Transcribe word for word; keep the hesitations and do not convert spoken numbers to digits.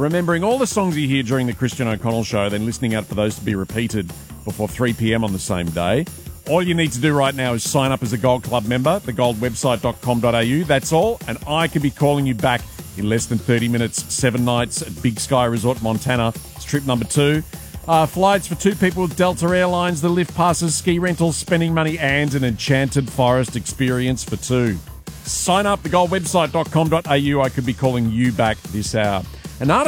remembering all the songs you hear during the Christian O'Connell show, then listening out for those to be repeated before three p.m. on the same day. All you need to do right now is sign up as a Gold Club member, the gold website dot com dot a u. That's all, and I can be calling you back in less than thirty minutes, seven nights at Big Sky Resort, Montana. It's trip number two. Uh, flights for two people with Delta Airlines, the lift passes, ski rentals, spending money, and an enchanted forest experience for two. Sign up, the gold website dot com dot a u. I could be calling you back this hour. An artist